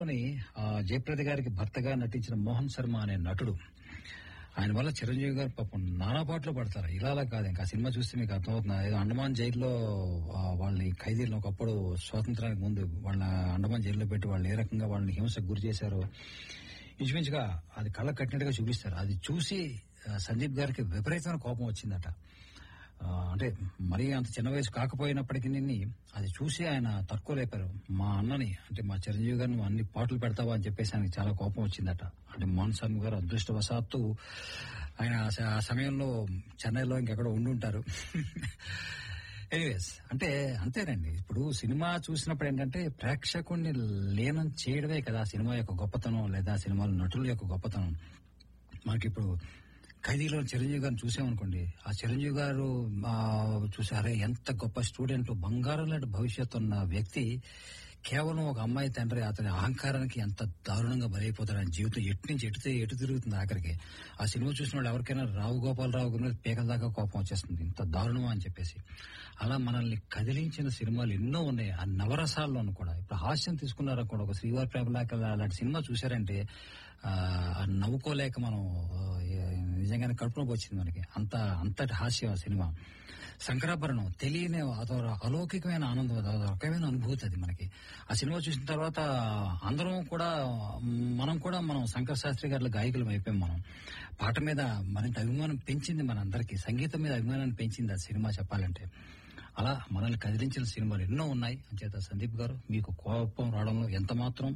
ని జయప్రద గారికి భర్తగా నటించిన మోహన్ శర్మ అనే నటుడు. ఆయన వల్ల చిరంజీవి గారు పాపం నానా పాటలు పడతారు. ఇలా కాదు, ఇంకా సినిమా చూస్తే మీకు అర్థమవుతుంది. ఏదో అండమాన్ జైల్లో వాళ్ళని ఖైదీలను ఒకప్పుడు స్వాతంత్రానికి ముందు వాళ్ళ అండమాన్ జైల్లో పెట్టి వాళ్ళు ఏ రకంగా వాళ్ళని హింసకు గురి చేశారో ఇంచుమించుగా అది కళ్ళ కట్టినట్టుగా చూపిస్తారు. అది చూసి సందీప్ గారికి విపరీతమైన కోపం వచ్చిందట. అంటే మరీ అంత చిన్న వయసు కాకపోయినప్పటికీ అది చూసి ఆయన తట్టుకోలేపారు. మా అన్నని అంటే మా చిరంజీవి గారిని అన్ని పాటలు పెడతావా అని చెప్పేసి ఆయనకి చాలా కోపం వచ్చిందట. అంటే మోహన్ శర్మ గారు అదృష్టవశాత్తు ఆయన ఆ సమయంలో చెన్నైలో ఇంకెక్కడో ఉండుంటారు. ఎనీవేస్ అంటే అంతేనండి. ఇప్పుడు సినిమా చూసినప్పుడు ఏంటంటే ప్రేక్షకుడిని లీనం చేయడమే కదా సినిమా యొక్క గొప్పతనం, లేదా సినిమాలో నటుల యొక్క గొప్పతనం. మనకిప్పుడు ఖైదీలో చిరంజీవి గారిని చూసామనుకోండి, ఆ చిరంజీవి గారు చూసారే ఎంత గొప్ప స్టూడెంట్, బంగారం లాంటి భవిష్యత్తు ఉన్న వ్యక్తి కేవలం ఒక అమ్మాయి తండ్రి అతని అహంకారానికి ఎంత దారుణంగా బలైపోతాడు. ఆయన జీవితం ఎటు నుంచి ఎటు తిరుగుతుంది ఆఖరికి. ఆ సినిమా చూసిన వాళ్ళు ఎవరికైనా రావు గోపాలరావు గురి పీకల దాకా కోపం వచ్చేస్తుంది, ఇంత దారుణమా అని చెప్పేసి. అలా మనల్ని కదిలించిన సినిమాలు ఎన్నో ఉన్నాయి ఆ నవరసాల్లోనూ కూడా. ఇప్పుడు హాస్యం తీసుకున్నారనుకోండి, ఒక శ్రీవారి ప్రేమలాక అలాంటి సినిమా చూశారంటే నవ్వుకోలేక మనం నిజంగానే కడుపులోకి వచ్చింది మనకి. అంతటి హాస్యం ఆ సినిమా. శంకరాభరణం తెలియని అదో అలౌకికమైన ఆనందం, అదో రకమైన అనుభూతి అది మనకి. ఆ సినిమా చూసిన తర్వాత మనం శంకర శాస్త్రి గారి గాయకులం అయిపోయాం. మనం పాట మీద మరింత అభిమానం పెంచింది, మనందరికీ సంగీతం మీద అభిమానాన్ని పెంచింది ఆ సినిమా చెప్పాలంటే. అలా మనల్ని కదిలించిన సినిమాలు ఎన్నో ఉన్నాయి. అంచేత సందీప్ గారు మీకు కోపం రావడంలో ఎంత మాత్రం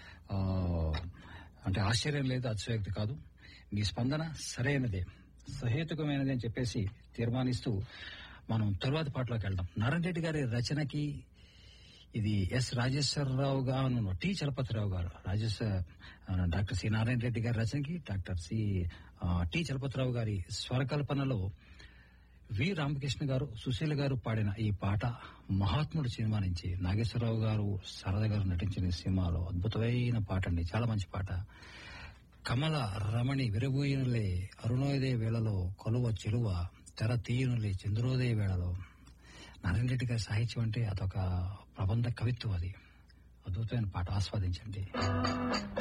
అంటే ఆశ్చర్యం లేదు, అతిశయోక్తి కాదు. మీ స్పందన సరైనదే, సహేతుకమైనది అని చెప్పేసి తీర్మానిస్తూ మనం తరువాతి పాటలోకి వెళ్దాం. నారాయణ రెడ్డి గారి రచనకి ఇది ఎస్ రాజేశ్వరరావు గారు, టి చలపతిరావు గారు, డాక్టర్ సి నారాయణ రెడ్డి గారి రచనకి డాక్టర్ టి చలపతిరావు గారి స్వరకల్పనలో వి రామకృష్ణ గారు, సుశీల గారు పాడిన ఈ పాట మహాత్ముడు సినిమా నుంచి. నాగేశ్వరరావు గారు, శారద గారు నటించిన సినిమాలో అద్భుతమైన పాట అండి, చాలా మంచి పాట. కమల రమణి విరబూయినులే అరుణోదయ వేళలో కొలువ చెలువ తెర తీయునులే చంద్రోదయ వేళలో. నారాయణ రెడ్డి గారి సాహిత్యం అంటే అదొక ప్రబంధ కవిత్వం. అది అద్భుతమైన పాట, ఆస్వాదించండి.